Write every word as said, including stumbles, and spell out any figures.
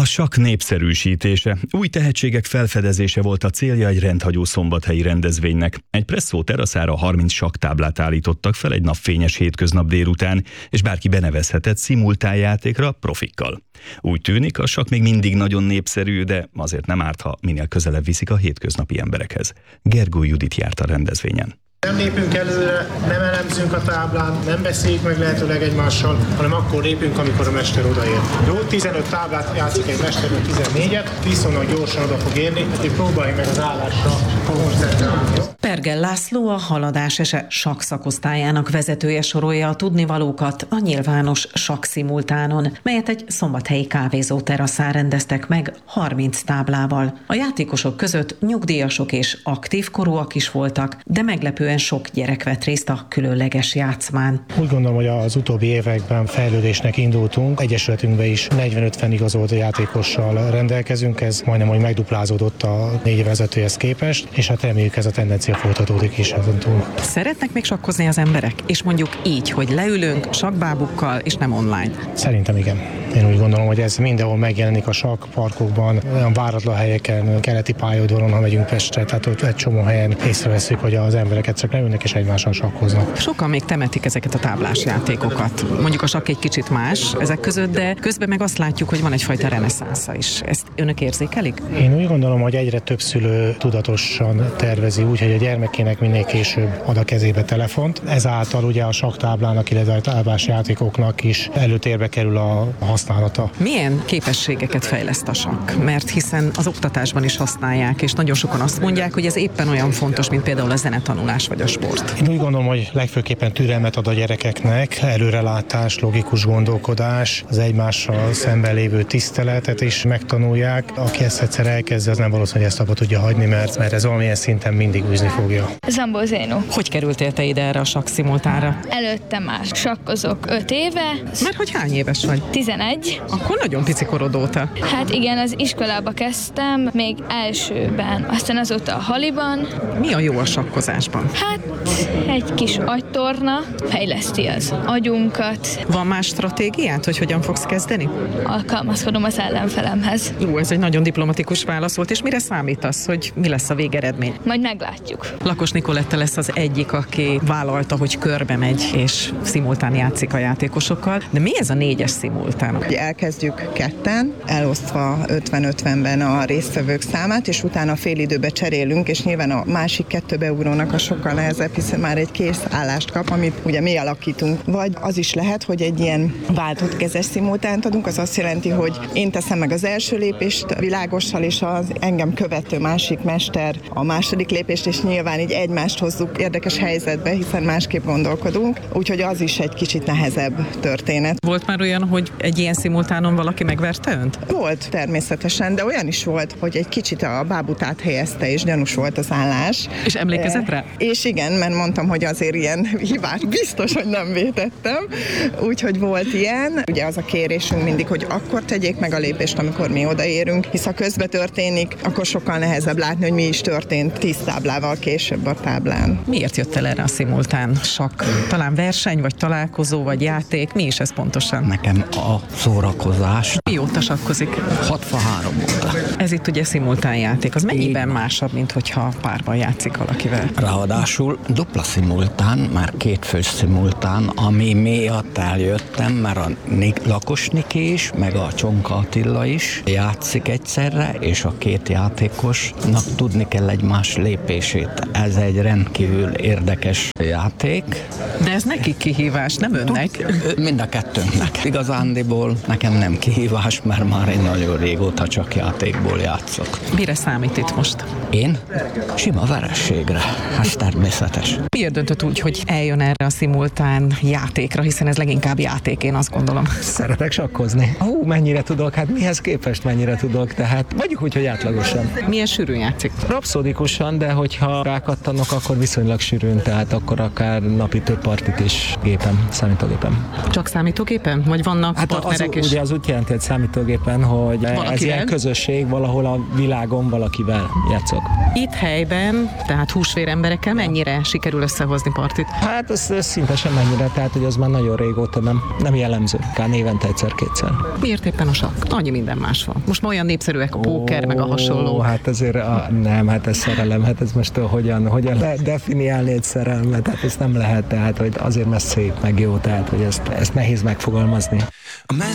A sakk népszerűsítése, új tehetségek felfedezése volt a célja egy rendhagyó szombathelyi rendezvénynek. Egy presszó teraszára harminc sakktáblát állítottak fel egy napfényes hétköznap délután, és bárki benevezhetett szimultánjátékra profikkal. Úgy tűnik, a sakk még mindig nagyon népszerű, de azért nem árt, ha minél közelebb viszik a hétköznapi emberekhez. Gergő Judit járt a rendezvényen. Nem lépünk előre, nem elemzünk a táblán, nem beszéljük meg lehetőleg egymással, hanem akkor lépünk, amikor a mester odaér. Jó, tizenöt táblát játszik egy mester, vagy tizennégyet, viszonylag gyorsan oda fog érni, hogy próbáljuk meg az állásra koncentrálni. Pergel László, a Haladás ese sakk szakosztályának vezetője sorolja a tudnivalókat a nyilvános sakk szimultánon, melyet egy szombathelyi kávézó teraszán rendeztek meg harminc táblával. A játékosok között nyugdíjasok és aktív korúak is voltak, de meglepően sok gyerek vett részt a különleges játszmán. Úgy gondolom, hogy az utóbbi években fejlődésnek indultunk. Egyesületünkben is negyven-ötven igazolt játékossal rendelkezünk, ez majdnem, hogy megduplázódott a négy vezetőhez képest, és hát reméljük, ez a tendencia folytatódik is ezen túl. Szeretnek még sakkozni az emberek? És mondjuk így, hogy leülünk sakkbábukkal, és nem online? Szerintem igen. Én úgy gondolom, hogy ez mindenhol megjelenik a sakkparkokban, olyan váratlan helyeken, keleti pályaudvaron, ha megyünk Pestre, tehát ott egy csomó helyen észreveszünk, hogy az embereket csak leülnek és egymással sakkoznak. Sokan még temetik ezeket a táblás játékokat. Mondjuk a sakk egy kicsit más ezek között, de közben meg azt látjuk, hogy van egyfajta reneszánsza is. Ezt önök érzékelik? Én úgy gondolom, hogy egyre több szülő tudatosan tervezi úgy, hogy a gyermekének minél később ad a kezébe telefont. Ezáltal ugye a sakktáblának, illetve a táblás játékoknak is előtérbe kerül a használata. Milyen képességeket fejleszt a sakk? Mert hiszen az oktatásban is használják, és nagyon sokan azt mondják, hogy ez éppen olyan fontos, mint például a zenetanulás vagy a sport. Én úgy gondolom, hogy legfőképpen türelmet ad a gyerekeknek, előrelátás, logikus gondolkodás, az egymással szemben lévő tiszteletet is megtanulják. Aki ezt egyszer elkezdi, az nem valószínű, hogy ezt abba tudja hagyni, mert, mert ez valamilyen szinten mindig űzni fogja. Zambó Zénó. Hogy kerültél te ide erre a sakk szimultánra? Előtte már sakkozok öt éve. Mert hogy hány éves vagy? tizenegy. Akkor nagyon pici korod óta. Hát igen, az iskolába kezdtem, még elsőben, aztán azóta a haliban. Mi a jó a sakkozásban? Hát egy kis agytorna fejleszti az agyunkat. Van más stratégiát, hogy hogyan fogsz kezdeni? Alkalmazkodom az ellenfelemhez. Ú, ez egy nagyon diplomatikus válasz volt, és mire számítasz, hogy mi lesz a végeredmény? Majd meglátjuk. Lakos Nikoletta lesz az egyik, aki vállalta, hogy körbe megy, és szimultán játszik a játékosokkal. De mi ez a négyes szimultán? Elkezdjük ketten, elosztva ötven-ötvenben a résztvevők számát, és utána fél időbe cserélünk, és nyilván a másik kettő beugrónak a sokkal nehezebb, hiszen már egy kész állást kap, amit ugye mi alakítunk. Vagy az is lehet, hogy egy ilyen váltott kezes szimultánt adunk, az azt jelenti, hogy én teszem meg az első lépést világossal, és az engem követő másik mester a második lépést, és nyilván így egymást hozzuk érdekes helyzetbe, hiszen másképp gondolkodunk, úgyhogy az is egy kicsit nehezebb történet. Volt már olyan, hogy egy ilyen szimultánon valaki megverte önt? Volt természetesen, de olyan is volt, hogy egy kicsit a bábut áthelyezte, és gyanús volt az állás. És emlékezett rá? És igen, mert mondtam, hogy azért ilyen hibát biztos, hogy nem vétettem. Úgyhogy volt ilyen. Ugye az a kérésünk mindig, hogy akkor tegyék meg a lépést, amikor mi odaérünk, hisz ha közbe történik, akkor sokkal nehezebb látni, hogy mi is történt tíz táblával később a táblán. Miért jött el erre a szimultán sakk? Talán verseny, vagy találkozó, vagy játék? Mi is ez pontosan? Nekem a szórakozás. Mióta sakkozik? hatvanhárom óta. Ez itt ugye szimultán játék. Az mennyiben másabb, mint hogyha párban játszik valakivel? Ráadásul dupla szimultán, már két fős szimultán, ami miatt eljöttem, mert a Lakos Niki is, meg a Csonka Attila is játszik egyszerre, és a két játékosnak tudni kell egymás lépését. Ez egy rendkívül érdekes játék. De ez neki kihívás, nem önnek? Mind a kettőnknek. Igazándiból nekem nem kihívás, mert már én nagyon régóta csak játékból játszok. Mire számít itt most? Én? Sima verességre. Ez természetes. Miért döntött úgy, hogy eljön erre a szimultán játékra, hiszen ez leginkább játék, én azt gondolom. Szeretek sakkozni. Hú, mennyire tudok, hát mihez képest mennyire tudok, tehát mondjuk úgy, hogy átlagosan. Milyen sűrűn játszik? Rapszódikusan, de hogyha rákattanok, akkor viszonylag sűrűn, tehát akkor akár napi több partit is gépem, számítógépem. Csak számítógépen? Vagy vannak hát az partnerek az, is. ugye az úgy jelenti egy számítógépen, hogy Valakivel? ez ilyen közösség, valahol a világon valakivel játszok. Itt helyben, tehát húsvér emberekkel mennyire sikerül összehozni partit? Hát ez, ez szinte sem mennyire, tehát hogy az már nagyon régóta nem, nem jellemző, akár évente egyszer-kétszer. Miért éppen a sakk? Annyi minden más van. Most már olyan népszerűek a póker, meg a hasonló. Ó, hát azért a, nem, hát ez szerelem, hát ez most hogyan, hogyan lehet definiálni egy szerelmet, hát ezt nem lehet, tehát hogy azért mert szép, meg jó, tehát hogy ezt, ezt nehéz megfogalmazni.